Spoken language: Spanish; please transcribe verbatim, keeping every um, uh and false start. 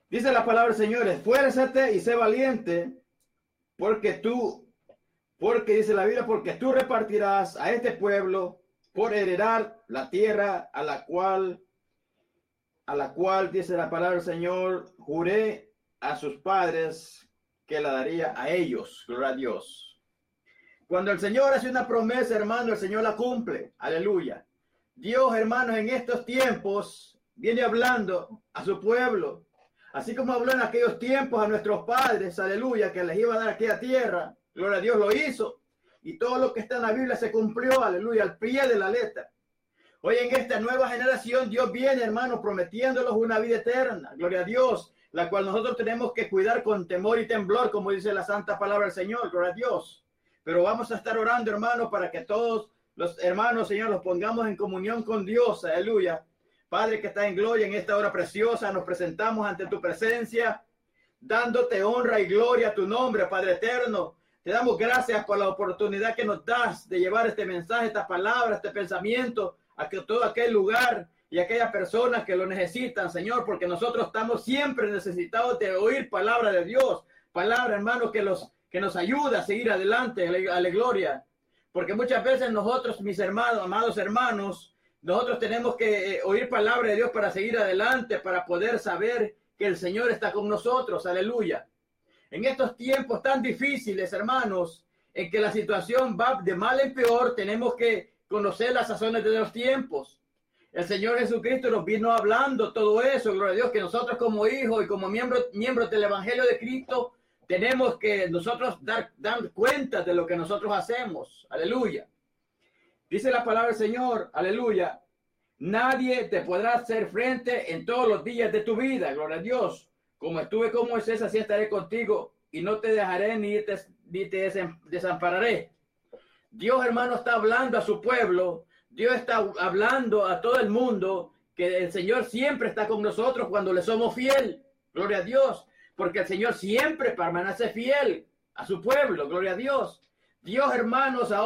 Dice la palabra del Señor, esfuérzate y sé valiente, porque tú, porque dice la Biblia, porque tú repartirás a este pueblo por heredar la tierra a la cual, a la cual, dice la palabra del Señor, juré a sus padres que la daría a ellos. Gloria a Dios. Cuando el Señor hace una promesa, hermano, el Señor la cumple. Aleluya. Dios, hermanos, en estos tiempos viene hablando a su pueblo. Así como habló en aquellos tiempos a nuestros padres, aleluya, que les iba a dar aquella tierra. Gloria a Dios, lo hizo. Y todo lo que está en la Biblia se cumplió, aleluya, al pie de la letra. Hoy en esta nueva generación, Dios viene, hermanos, prometiéndolos una vida eterna. Gloria a Dios, la cual nosotros tenemos que cuidar con temor y temblor, como dice la santa palabra del Señor. Gloria a Dios. Pero vamos a estar orando, hermanos, para que todos los hermanos, Señor, los pongamos en comunión con Dios. Aleluya. Padre que está en gloria, en esta hora preciosa, nos presentamos ante tu presencia, dándote honra y gloria a tu nombre, Padre eterno. Te damos gracias por la oportunidad que nos das de llevar este mensaje, esta palabra, este pensamiento a que todo aquel lugar y aquellas personas que lo necesitan, Señor, porque nosotros estamos siempre necesitados de oír palabra de Dios, palabra, hermano, que los que nos ayuda a seguir adelante, a la gloria. Porque muchas veces nosotros, mis hermanos, amados hermanos, nosotros tenemos que eh, oír palabra de Dios para seguir adelante, para poder saber que el Señor está con nosotros. Aleluya. En estos tiempos tan difíciles, hermanos, en que la situación va de mal en peor, tenemos que conocer las sazones de los tiempos. El Señor Jesucristo nos vino hablando todo eso, gloria a Dios, que nosotros como hijos y como miembros, miembros del Evangelio de Cristo, tenemos que nosotros dar, dar cuenta de lo que nosotros hacemos. Aleluya. Dice la palabra del Señor, aleluya. Nadie te podrá hacer frente en todos los días de tu vida, gloria a Dios. Como estuve con Moisés, así estaré contigo y no te dejaré ni te, ni te desampararé. Dios, hermano, está hablando a su pueblo. Dios está hablando a todo el mundo que el Señor siempre está con nosotros cuando le somos fiel. Gloria a Dios. Porque el Señor siempre permanece fiel a su pueblo. Gloria a Dios. Dios, hermanos, ahora